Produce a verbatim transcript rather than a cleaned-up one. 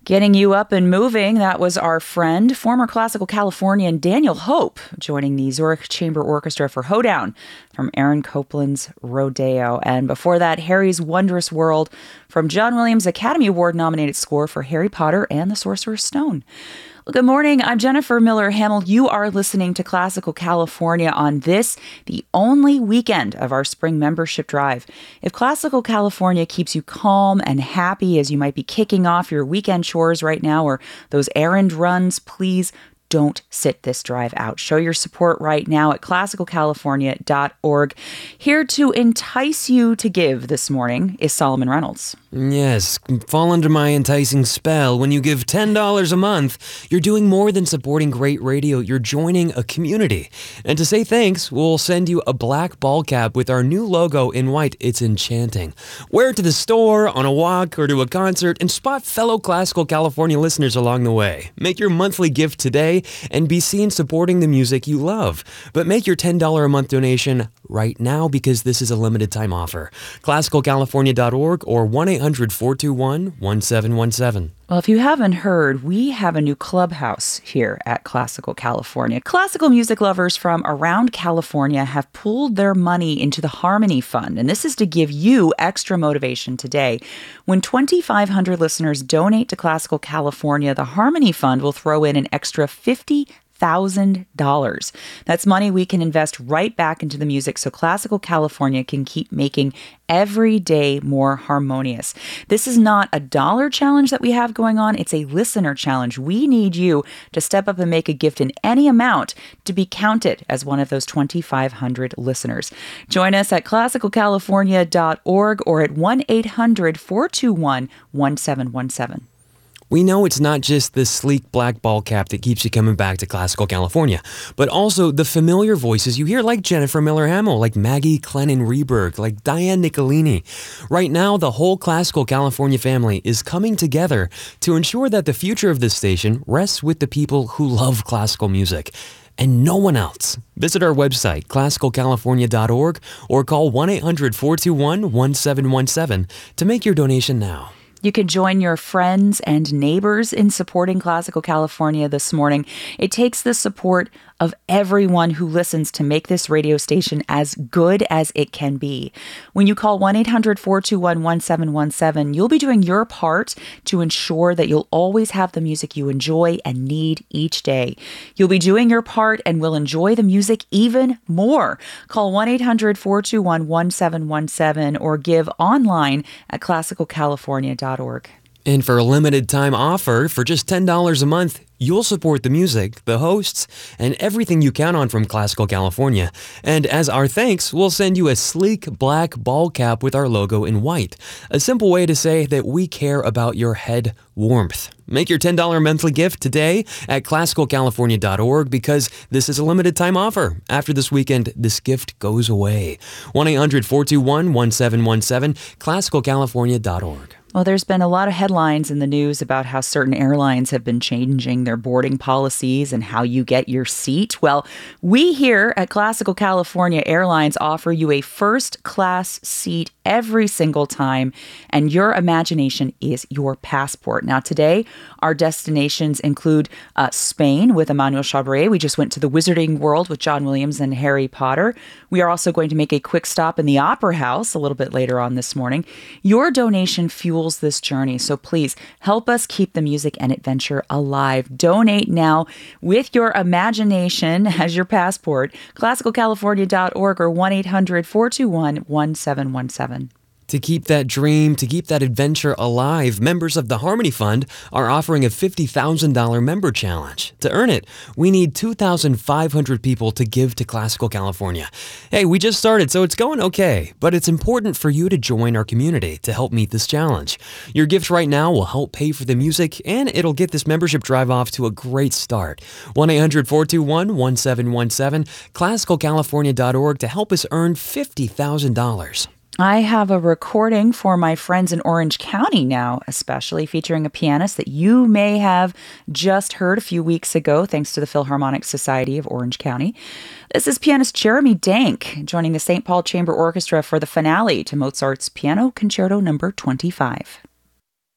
Getting you up and moving, that was our friend, former classical Californian Daniel Hope, joining the Zurich Chamber Orchestra for Hoedown from Aaron Copland's Rodeo. And before that, Harry's Wondrous World from John Williams' Academy Award-nominated score for Harry Potter and the Sorcerer's Stone. Well, good morning. I'm Jennifer Miller Hamill. You are listening to Classical California on this, the only weekend of our spring membership drive. If Classical California keeps you calm and happy as you might be kicking off your weekend chores right now or those errand runs, please don't sit this drive out. Show your support right now at classical california dot org. Here to entice you to give this morning is Solomon Reynolds. Yes, fall under my enticing spell. When you give ten dollars a month, you're doing more than supporting great radio. You're joining a community. And to say thanks, we'll send you a black ball cap with our new logo in white. It's enchanting. Wear it to the store, on a walk, or to a concert, and spot fellow Classical California listeners along the way. Make your monthly gift today and be seen supporting the music you love. But make your ten dollars a month donation right now because this is a limited time offer. classical california dot org or one eight hundred four two one one seven one seven. Well, if you haven't heard, we have a new clubhouse here at Classical California. Classical music lovers from around California have pooled their money into the Harmony Fund, and this is to give you extra motivation today. When twenty-five hundred listeners donate to Classical California, the Harmony Fund will throw in an extra fifty thousand dollars. That's money we can invest right back into the music so Classical California can keep making every day more harmonious. This is not a dollar challenge that we have going on. It's a listener challenge. We need you to step up and make a gift in any amount to be counted as one of those twenty-five hundred listeners. Join us at classical california dot org or at one eight hundred four two one one seven one seven. We know it's not just the sleek black ball cap that keeps you coming back to Classical California, but also the familiar voices you hear like Jennifer Miller Hamill, like Maggie Clennon Reberg, like Diane Nicolini. Right now, the whole Classical California family is coming together to ensure that the future of this station rests with the people who love classical music and no one else. Visit our website, classical california dot org, or call one eight hundred four two one one seven one seven to make your donation now. You can join your friends and neighbors in supporting Classical California this morning. It takes the support of everyone who listens to make this radio station as good as it can be. When you call one eight hundred four two one one seven one seven, you'll be doing your part to ensure that you'll always have the music you enjoy and need each day. You'll be doing your part and will enjoy the music even more. Call one eight hundred four two one one seven one seven or give online at classical california dot org. And for a limited time offer, for just ten dollars a month, you'll support the music, the hosts, and everything you count on from Classical California. And as our thanks, we'll send you a sleek black ball cap with our logo in white. A simple way to say that we care about your head warmth. Make your ten dollars monthly gift today at classical california dot org because this is a limited time offer. After this weekend, this gift goes away. one eight hundred four two one one seven one seven, classical california dot org. Well, there's been a lot of headlines in the news about how certain airlines have been changing their boarding policies and how you get your seat. Well, we here at Classical California Airlines offer you a first-class seat every single time, and your imagination is your passport. Now, today, our destinations include uh, Spain with Emmanuel Chabrier. We just went to the Wizarding World with John Williams and Harry Potter. We are also going to make a quick stop in the Opera House a little bit later on this morning. Your donation fuels this journey, so please help us keep the music and adventure alive. Donate now with your imagination as your passport. classical california dot org or one eight hundred four two one one seven one seven. To keep that dream, to keep that adventure alive, members of the Harmony Fund are offering a fifty thousand dollars member challenge. To earn it, we need two thousand five hundred people to give to Classical California. Hey, we just started, so it's going okay, but it's important for you to join our community to help meet this challenge. Your gift right now will help pay for the music, and it'll get this membership drive off to a great start. one eight hundred four two one one seven one seven, classical california dot org to help us earn fifty thousand dollars. I have a recording for my friends in Orange County now, especially featuring a pianist that you may have just heard a few weeks ago, thanks to the Philharmonic Society of Orange County. This is pianist Jeremy Dank joining the Saint Paul Chamber Orchestra for the finale to Mozart's Piano Concerto number twenty-five.